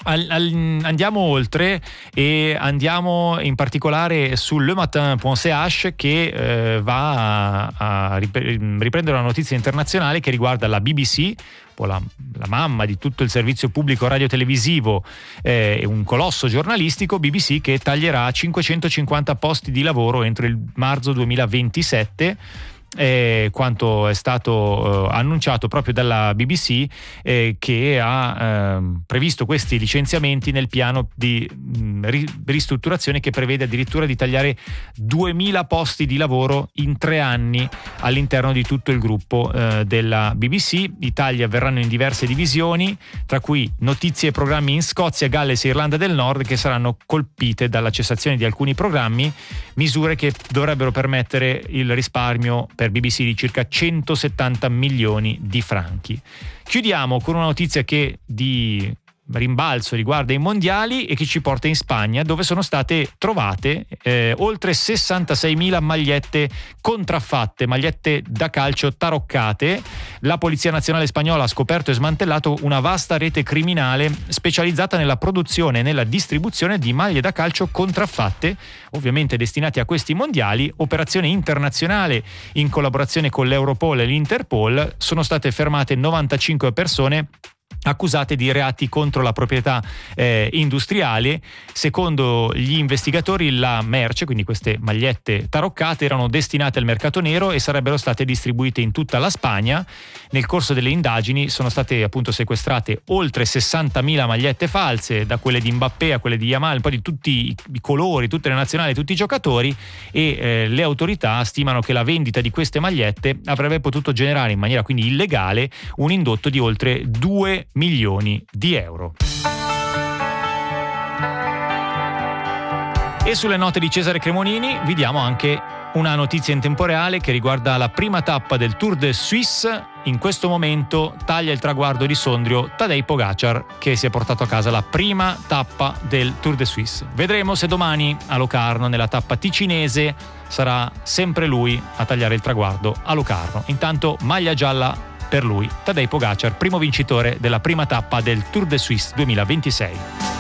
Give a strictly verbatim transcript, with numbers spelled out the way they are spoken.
Al, al, andiamo oltre e andiamo in particolare su le matin punto c h che eh, va a, a riprendere una notizia internazionale che riguarda la B B C, la, la mamma di tutto il servizio pubblico radiotelevisivo e eh, un colosso giornalistico. B B C che taglierà cinquecentocinquanta posti di lavoro entro il marzo duemilaventisette. Eh, quanto è stato eh, annunciato proprio dalla B B C, eh, che ha eh, previsto questi licenziamenti nel piano di mh, ristrutturazione che prevede addirittura di tagliare duemila posti di lavoro in tre anni all'interno di tutto il gruppo eh, della B B C. I tagli avverranno in diverse divisioni, tra cui notizie e programmi in Scozia, Galles e Irlanda del Nord, che saranno colpite dalla cessazione di alcuni programmi, misure che dovrebbero permettere il risparmio per B B C di circa centosettanta milioni di franchi. Chiudiamo con una notizia che di rimbalzo riguarda i mondiali e che ci porta in Spagna, dove sono state trovate eh, oltre sessantaseimila magliette contraffatte, magliette da calcio taroccate. La Polizia Nazionale Spagnola ha scoperto e smantellato una vasta rete criminale specializzata nella produzione e nella distribuzione di maglie da calcio contraffatte, ovviamente destinate a questi mondiali. Operazione internazionale in collaborazione con l'Europol e l'Interpol. Sono state fermate novantacinque persone accusate di reati contro la proprietà eh, industriale. Secondo gli investigatori la merce, quindi queste magliette taroccate, erano destinate al mercato nero e sarebbero state distribuite in tutta la Spagna. Nel corso delle indagini sono state appunto sequestrate oltre sessantamila magliette false, da quelle di Mbappé a quelle di Yamal, un po' di tutti i colori, tutte le nazionali, tutti i giocatori, e eh, le autorità stimano che la vendita di queste magliette avrebbe potuto generare in maniera quindi illegale un indotto di oltre due milioni di euro. E sulle note di Cesare Cremonini vi diamo anche una notizia in tempo reale che riguarda la prima tappa del Tour de Suisse. In questo momento taglia il traguardo di Sondrio Tadej Pogacar, che si è portato a casa la prima tappa del Tour de Suisse. Vedremo se domani a Locarno, nella tappa ticinese, sarà sempre lui a tagliare il traguardo a Locarno. Intanto maglia gialla per lui, Tadej Pogacar, primo vincitore della prima tappa del Tour de Suisse duemilaventisei.